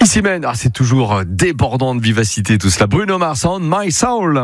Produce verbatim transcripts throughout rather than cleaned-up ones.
Ici Men, ah, c'est toujours débordant de vivacité tout cela. Bruno Mars, On My Soul.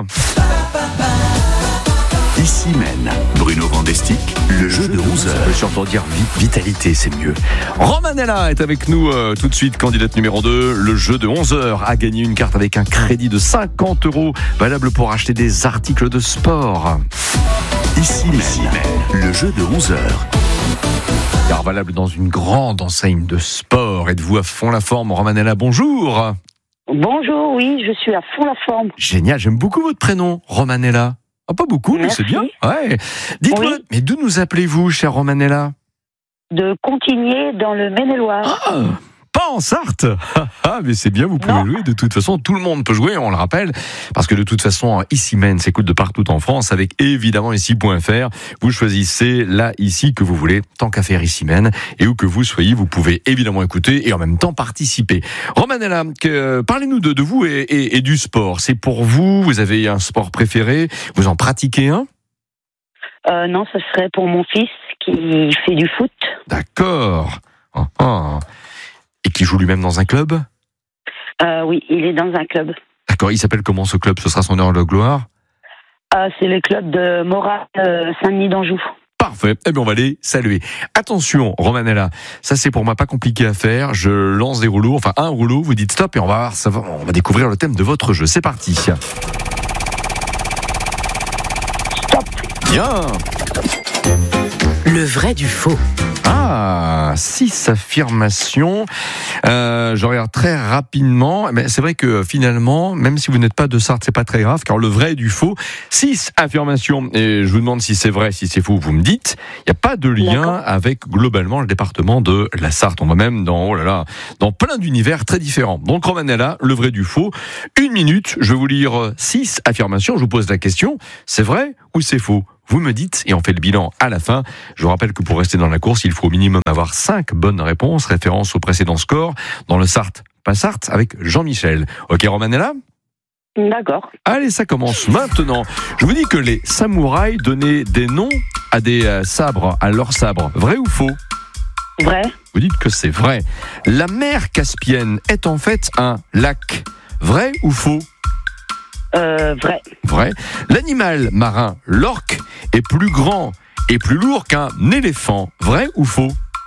Ici Men, Bruno Vandestick, le jeu de onze heures. Je suis entendu dire vi- vitalité, c'est mieux. Romanella est avec nous euh, tout de suite, candidate numéro deux. Le jeu de onze heures a gagné une carte avec un crédit de cinquante euros, valable pour acheter des articles de sport. Ici Men, le jeu de onze heures. Car valable dans une grande enseigne de sport. Êtes-vous à fond la forme, Romanella? Bonjour. Bonjour, oui, je suis à fond la forme. Génial, j'aime beaucoup votre prénom, Romanella. Ah, pas beaucoup, mais Merci. c'est bien. Ouais. Dites-moi, Oui. mais d'où nous appelez-vous, chère Romanella? De Contigné dans le Maine-et-Loire. Ah, pas en Sarthe. Ah, mais c'est bien, vous pouvez Non. jouer. De toute façon, tout le monde peut jouer, on le rappelle. Parce que de toute façon, Ici Men s'écoute de partout en France avec évidemment ici point f r. Vous choisissez là, ici que vous voulez, tant qu'à faire Ici Men. Et où que vous soyez, vous pouvez évidemment écouter et en même temps participer. Romanella, que, parlez-nous de, de vous et, et, et du sport. C'est pour vous, vous avez un sport préféré, vous en pratiquez un? Euh, non, ce serait pour mon fils qui fait du foot. D'accord. Ah, ah. Et qui joue lui-même dans un club? Euh, oui, il est dans un club. D'accord, il s'appelle comment ce club? Ce sera son heure de gloire? Euh, c'est le club de Morat euh, Saint-Denis d'Anjou. Parfait, eh bien on va les saluer. Attention, Romanella, ça c'est pour moi pas compliqué à faire. Je lance des rouleaux, enfin un rouleau, vous dites stop et on va voir, ça va, on va découvrir le thème de votre jeu. C'est parti. Stop. Bien. Le vrai du faux. Ah, six affirmations. Euh, je regarde très rapidement. Mais c'est vrai que finalement, même si vous n'êtes pas de Sarthe, c'est pas très grave, car le vrai et du faux, six affirmations. Et je vous demande si c'est vrai, si c'est faux, vous me dites. Il n'y a pas de lien D'accord. avec globalement le département de la Sarthe. On va même dans, oh là là, dans plein d'univers très différents. Donc Romanella, le vrai du faux. Une minute, je vais vous lire six affirmations. Je vous pose la question, c'est vrai ou c'est faux? Vous me dites et on fait le bilan à la fin. Je vous rappelle que pour rester dans la course, il faut au minimum avoir cinq bonnes réponses, référence au précédent score, dans le Sarthe, pas Sarthe, avec Jean-Michel. Ok, Romanella? D'accord. Allez, ça commence maintenant. Je vous dis que les samouraïs donnaient des noms à des euh, sabres, à leurs sabres. Vrai ou faux? Vrai. Vous dites que c'est vrai. La mer Caspienne est en fait un lac. Vrai ou faux? Euh, vrai. Vrai. L'animal marin, l'orque, est plus grand et plus lourd qu'un éléphant. Vrai ou faux?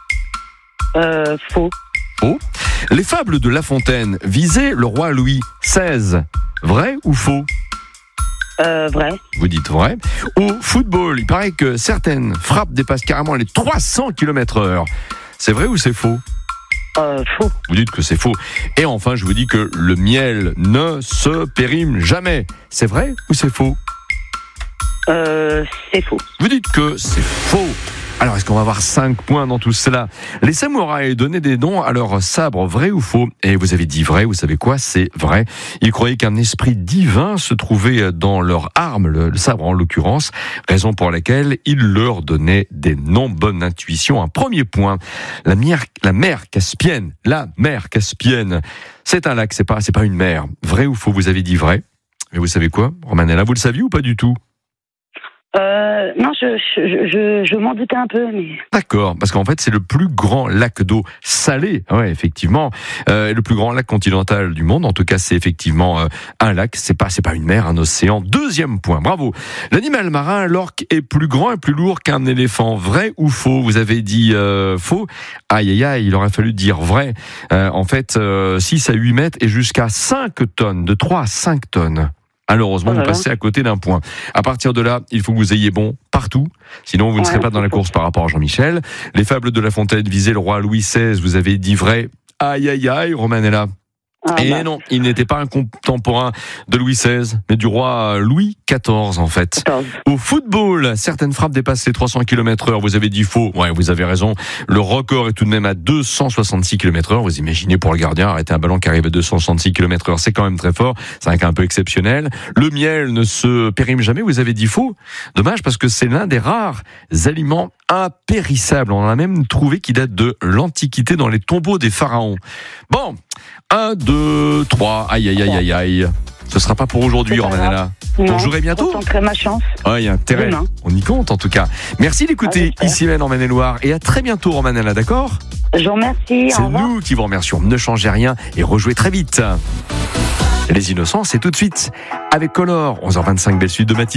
Euh, faux. Faux. Les fables de La Fontaine visaient le roi Louis seize. Vrai ou faux? Euh, vrai. Vous dites vrai. Au football, il paraît que certaines frappes dépassent carrément les trois cents kilomètres heure. C'est vrai ou c'est faux? Euh, faux. Vous dites que c'est faux. Et enfin, je vous dis que le miel ne se périme jamais. C'est vrai ou c'est faux? Euh, c'est faux. Vous dites que c'est faux. Alors, est-ce qu'on va avoir cinq points dans tout cela? Les samouraïs donnaient des noms à leurs sabres, vrai ou faux? Et vous avez dit vrai, vous savez quoi? C'est vrai. Ils croyaient qu'un esprit divin se trouvait dans leur arme, le, le sabre en l'occurrence, raison pour laquelle ils leur donnaient des noms. Bonne intuition. Un premier point. La mer, la mer Caspienne, la mer Caspienne, c'est un lac, c'est pas, c'est pas une mer. Vrai ou faux? Vous avez dit vrai. Mais vous savez quoi, Romanella, vous le saviez ou pas du tout? Euh, non, je, je, je, je m'en doutais un peu, mais... D'accord, parce qu'en fait, c'est le plus grand lac d'eau salée, ouais, effectivement, euh, le plus grand lac continental du monde. En tout cas, c'est effectivement euh, un lac, c'est pas, c'est pas une mer, un océan. Deuxième point, bravo. L'animal marin, l'orque, est plus grand et plus lourd qu'un éléphant. Vrai ou faux? Vous avez dit euh, faux. Aïe, aïe, aïe, il aurait fallu dire vrai. Euh, en fait, euh, six à huit mètres et jusqu'à cinq tonnes, de trois à cinq tonnes. Malheureusement, Oh là vous là. passez à côté d'un point. À partir de là, il faut que vous ayez bon partout. Sinon, vous ne Ouais, serez pas dans la course par rapport à Jean-Michel. Les fables de La Fontaine visaient le roi Louis seize. Vous avez dit vrai. Aïe, aïe, aïe, Romanella. Ah, Et bah, non, il n'était pas un contemporain de Louis seize, mais du roi Louis quatorze, en fait. quatorze. Au football, certaines frappes dépassent les trois cents kilomètres heure. Vous avez dit faux. Ouais, vous avez raison. Le record est tout de même à deux cent soixante-six kilomètres heure. Vous imaginez pour le gardien, arrêter un ballon qui arrive à deux cent soixante-six kilomètres heure, c'est quand même très fort. C'est un cas un peu exceptionnel. Le miel ne se périme jamais. Vous avez dit faux. Dommage parce que c'est l'un des rares aliments impérissables. On en a même trouvé qui date de l'Antiquité dans les tombeaux des pharaons. Bon. Un, deux, trois. Aïe, aïe, aïe, aïe, aïe. Ce sera pas pour aujourd'hui, C'est pas Romanella. Non, Vous jouerez bientôt. Je tenterai ma chance. Ouais, il y a intérêt. Demain. On y compte en tout cas. Merci d'écouter Ah, j'espère. ici même en Maine-et-Loire et à très bientôt, Romanella, d'accord? Je vous remercie. C'est Au revoir. nous qui vous remercions. Ne changez rien et rejouez très vite. Les Innocents, c'est tout de suite avec Color. onze heures vingt-cinq, belle suite de matinée.